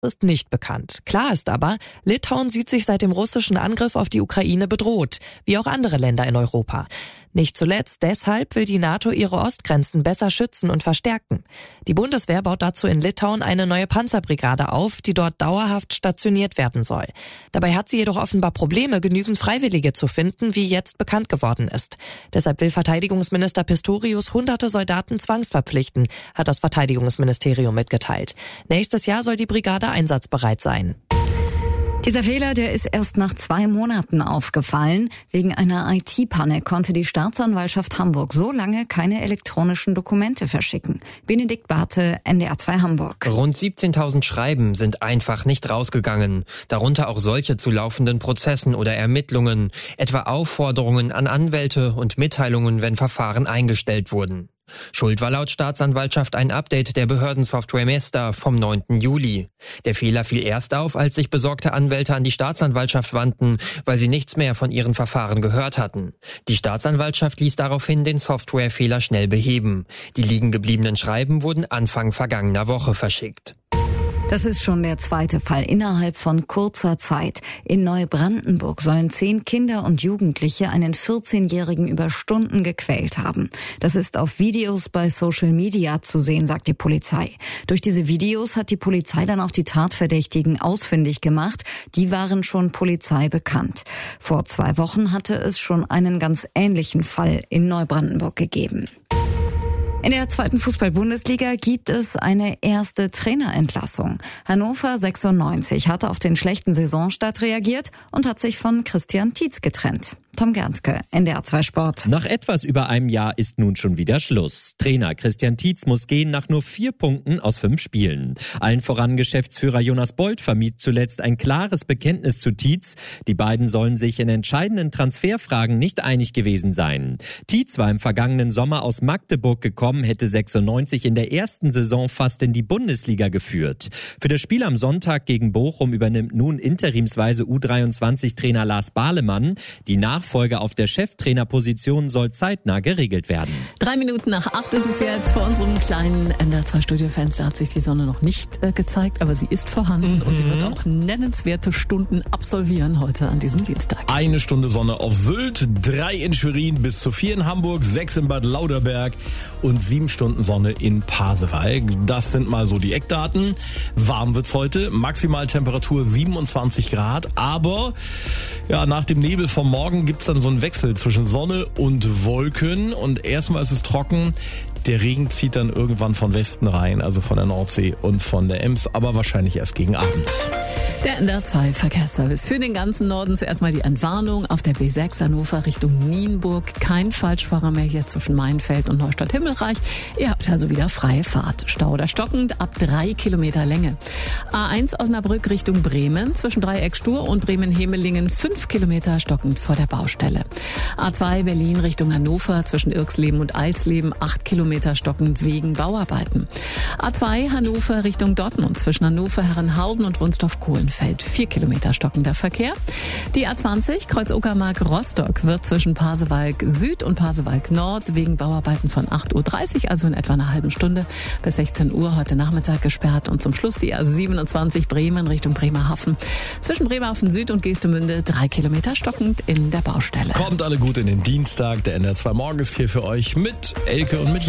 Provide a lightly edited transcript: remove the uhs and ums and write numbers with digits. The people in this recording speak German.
ist nicht bekannt. Klar ist aber, Litauen sieht sich seit dem russischen Angriff auf die Ukraine bedroht, wie auch andere Länder in Europa. Nicht zuletzt deshalb will die NATO ihre Ostgrenzen besser schützen und verstärken. Die Bundeswehr baut dazu in Litauen eine neue Panzerbrigade auf, die dort dauerhaft stationiert werden soll. Dabei hat sie jedoch offenbar Probleme, genügend Freiwillige zu finden, wie jetzt bekannt geworden ist. Deshalb will Verteidigungsminister Pistorius hunderte Soldaten zwangsverpflichten, hat das Verteidigungsministerium mitgeteilt. Nächstes Jahr soll die Brigade einsatzbereit sein. Dieser Fehler, der ist erst nach 2 Monaten aufgefallen. Wegen einer IT-Panne konnte die Staatsanwaltschaft Hamburg so lange keine elektronischen Dokumente verschicken. Benedikt Barthe, NDR 2 Hamburg. Rund 17.000 Schreiben sind einfach nicht rausgegangen. Darunter auch solche zu laufenden Prozessen oder Ermittlungen, etwa Aufforderungen an Anwälte und Mitteilungen, wenn Verfahren eingestellt wurden. Schuld war laut Staatsanwaltschaft ein Update der Behördensoftware Mesta vom 9. Juli. Der Fehler fiel erst auf, als sich besorgte Anwälte an die Staatsanwaltschaft wandten, weil sie nichts mehr von ihren Verfahren gehört hatten. Die Staatsanwaltschaft ließ daraufhin den Softwarefehler schnell beheben. Die liegen gebliebenen Schreiben wurden Anfang vergangener Woche verschickt. Das ist schon der zweite Fall innerhalb von kurzer Zeit. In Neubrandenburg sollen 10 Kinder und Jugendliche einen 14-Jährigen über Stunden gequält haben. Das ist auf Videos bei Social Media zu sehen, sagt die Polizei. Durch diese Videos hat die Polizei dann auch die Tatverdächtigen ausfindig gemacht. Die waren schon Polizei bekannt. Vor 2 Wochen hatte es schon einen ganz ähnlichen Fall in Neubrandenburg gegeben. In der 2. Fußball-Bundesliga gibt es eine erste Trainerentlassung. Hannover 96 hatte auf den schlechten Saisonstart reagiert und hat sich von Christian Tietz getrennt. Tom Gernske, NDR 2 Sport. Nach etwas über einem Jahr ist nun schon wieder Schluss. Trainer Christian Tietz muss gehen nach nur 4 Punkten aus 5 Spielen. Allen voran Geschäftsführer Jonas Bold vermied zuletzt ein klares Bekenntnis zu Tietz. Die beiden sollen sich in entscheidenden Transferfragen nicht einig gewesen sein. Tietz war im vergangenen Sommer aus Magdeburg gekommen, hätte 96 in der ersten Saison fast in die Bundesliga geführt. Für das Spiel am Sonntag gegen Bochum übernimmt nun interimsweise U23-Trainer Lars Bahlemann. Die Nachfolge auf der Cheftrainerposition soll zeitnah geregelt werden. 3 Minuten nach 8 ist es jetzt vor unserem kleinen NDR 2 Studiofenster. Hat sich die Sonne noch nicht gezeigt, aber sie ist vorhanden und sie wird auch nennenswerte Stunden absolvieren heute an diesem Dienstag. 1 Stunde Sonne auf Sylt, 3 in Schwerin, bis zu 4 in Hamburg, 6 in Bad Lauterberg und 7 Stunden Sonne in Pasewalk. Das sind mal so die Eckdaten. Warm wird's heute, Maximaltemperatur 27 Grad, aber ja, nach dem Nebel vom Morgen gibt's dann so einen Wechsel zwischen Sonne und Wolken und erstmal ist es trocken. Der Regen zieht dann irgendwann von Westen rein, also von der Nordsee und von der Ems, aber wahrscheinlich erst gegen Abend. Der NDR 2 Verkehrsservice für den ganzen Norden. Zuerst mal die Entwarnung auf der B6 Hannover Richtung Nienburg. Kein Falschfahrer mehr hier zwischen Mainfeld und Neustadt-Himmelreich. Ihr habt also wieder freie Fahrt. Stau oder stockend ab 3 Kilometer Länge. A1 Osnabrück Richtung Bremen zwischen Dreieck Stur und Bremen-Hemelingen 5 Kilometer stockend vor der Baustelle. A2 Berlin Richtung Hannover zwischen Irksleben und Eilsleben 8 Kilometer stockend wegen Bauarbeiten. A2 Hannover Richtung Dortmund zwischen Hannover, Herrenhausen und Wunstorf-Kohlenfeld 4 Kilometer stockender Verkehr. Die A20 Kreuz-Uckermark-Rostock wird zwischen Pasewalk Süd und Pasewalk Nord wegen Bauarbeiten von 8.30 Uhr, also in etwa einer halben Stunde, bis 16 Uhr heute Nachmittag gesperrt. Und zum Schluss die A27 Bremen Richtung Bremerhaven. Zwischen Bremerhaven Süd und Geestemünde 3 Kilometer stockend in der Baustelle. Kommt alle gut in den Dienstag. Der NDR 2 Morgen ist hier für euch mit Elke und mit Jan.